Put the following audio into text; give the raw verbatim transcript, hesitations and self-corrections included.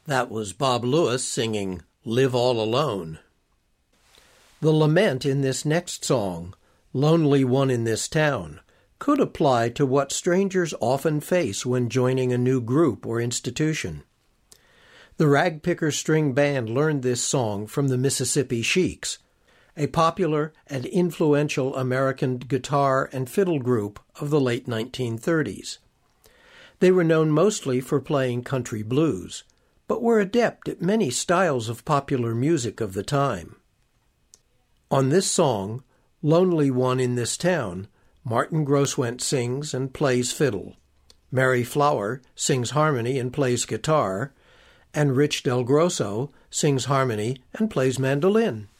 That was Bob Lewis singing Live All Alone. The lament in this next song, Lonely One in This Town, could apply to what strangers often face when joining a new group or institution. The Ragpicker String Band learned this song from the Mississippi Sheiks, a popular and influential American guitar and fiddle group of the late nineteen thirties. They were known mostly for playing country blues, but were adept at many styles of popular music of the time. On this song, Lonely One in This Town, Martin Groswent sings and plays fiddle. Mary Flower sings harmony and plays guitar, and Rich Del Grosso sings harmony and plays mandolin.